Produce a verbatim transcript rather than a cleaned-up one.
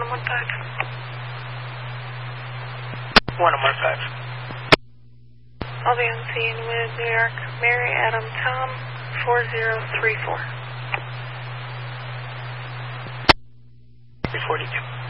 one one five. one one five. I'll be on scene with New York, Mary Adam Tom, four zero three four. three forty-two.